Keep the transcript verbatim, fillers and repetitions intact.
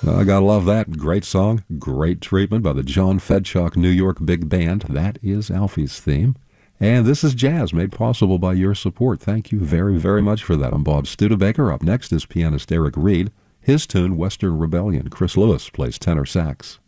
I gotta love that. Great song, great treatment by the John Fedchock New York Big Band. That is Alfie's theme. And this is Jazz, made possible by your support. Thank you very, very much for that. I'm Bob Studebaker. Up next is pianist Eric Reed. His tune, Western Rebellion. Chris Lewis plays tenor sax.